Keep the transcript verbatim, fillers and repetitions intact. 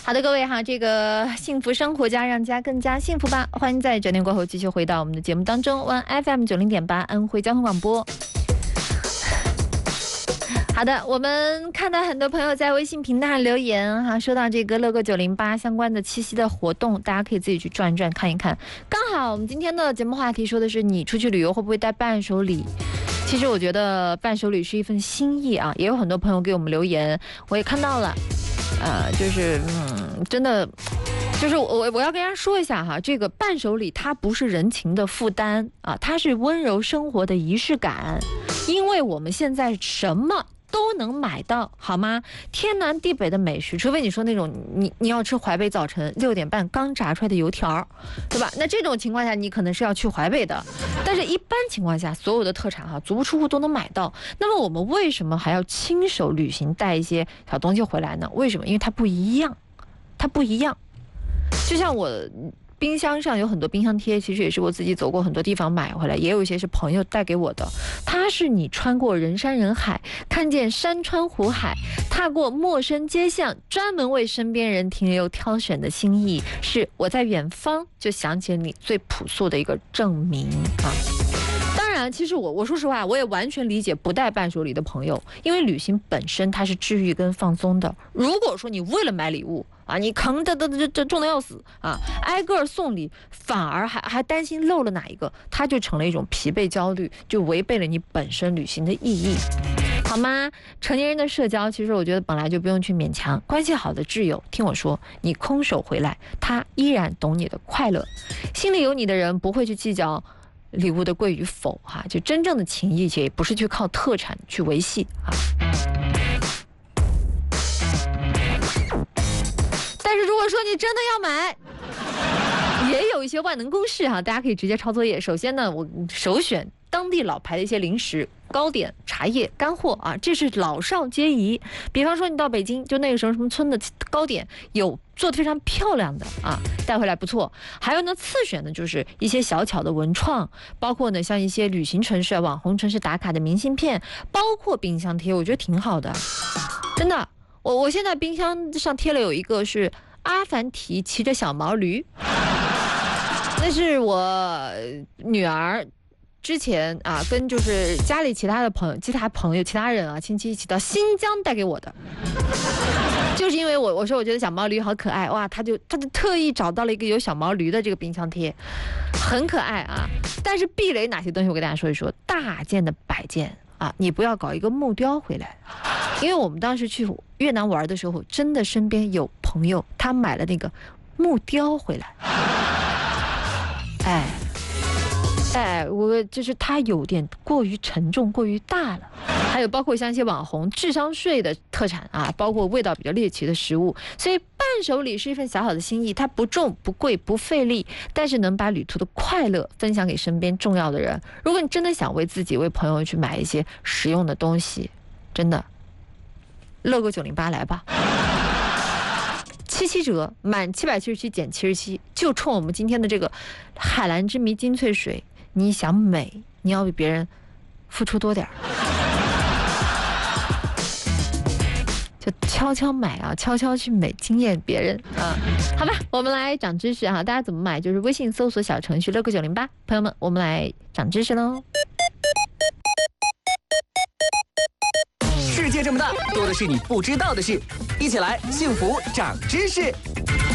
好的，各位哈，这个幸福生活家让家更加幸福吧。欢迎在九点过后继续回到我们的节目当中，湾 F M 九零点八安徽交通广播。好的，我们看到很多朋友在微信平台上留言哈，说到这个乐购九零八相关的七夕的活动，大家可以自己去转一转看一看。刚好我们今天的节目话题说的是你出去旅游会不会带伴手礼？其实我觉得伴手礼是一份心意啊，也有很多朋友给我们留言，我也看到了，呃，就是嗯，真的。就是我我要跟大家说一下哈，这个伴手礼它不是人情的负担啊，它是温柔生活的仪式感，因为我们现在什么都能买到，好吗？天南地北的美食，除非你说那种你你要吃淮北早晨六点半刚炸出来的油条，对吧？那这种情况下你可能是要去淮北的，但是一般情况下所有的特产哈，足不出户都能买到。那么我们为什么还要亲手旅行带一些小东西回来呢？为什么？因为它不一样，它不一样。就像我冰箱上有很多冰箱贴，其实也是我自己走过很多地方买回来，也有一些是朋友带给我的。它是你穿过人山人海，看见山川湖海，踏过陌生街巷，专门为身边人停留挑选的心意，是我在远方就想起了你最朴素的一个证明啊。当然，其实我我说实话，我也完全理解不带伴手礼的朋友，因为旅行本身它是治愈跟放松的。如果说你为了买礼物啊，你扛着的这这重的要死啊，挨个送礼，反而还还担心漏了哪一个，它就成了一种疲惫焦虑，就违背了你本身旅行的意义，好吗？成年人的社交，其实我觉得本来就不用去勉强。关系好的挚友，听我说，你空手回来，他依然懂你的快乐。心里有你的人不会去计较礼物的贵与否哈，就真正的情谊也不是去靠特产去维系啊。但是如果说你真的要买，也有一些万能公式哈，大家可以直接抄作业。首先呢，我首选当地老牌的一些零食、糕点、茶叶、干货啊，这是老少皆宜。比方说你到北京，就那个什么什么村的糕点有做得非常漂亮的啊，带回来不错。还有呢，次选的就是一些小巧的文创，包括呢像一些旅行城市、网红城市打卡的明信片，包括冰箱贴，我觉得挺好的，真的。我我现在冰箱上贴了有一个是阿凡提骑着小毛驴，那是我女儿之前啊跟就是家里其他的朋友、其他朋友、其他人啊亲戚一起到新疆带给我的。就是因为我我说我觉得小毛驴好可爱哇，他就他就特意找到了一个有小毛驴的这个冰箱贴，很可爱啊。但是避雷哪些东西我给大家说一说，大件的摆件啊，你不要搞一个木雕回来，因为我们当时去越南玩的时候，真的身边有朋友他买了那个木雕回来，哎。哎，我就是它有点过于沉重，过于大了。还有包括像一些网红智商税的特产啊，包括味道比较猎奇的食物。所以伴手礼是一份小小的心意，它不重不贵不费力，但是能把旅途的快乐分享给身边重要的人。如果你真的想为自己为朋友去买一些实用的东西，真的乐购九零八来吧。七七折，满七百七十七减七十七，就冲我们今天的这个海蓝之谜精粹水。你想美，你要比别人付出多点儿，就悄悄买啊，悄悄去美，惊艳别人啊。好吧，我们来长知识哈，大家怎么买？就是微信搜索小程序乐购九零八，朋友们，我们来长知识喽。 世界这么大，多的是你不知道的事，一起来幸福长知识。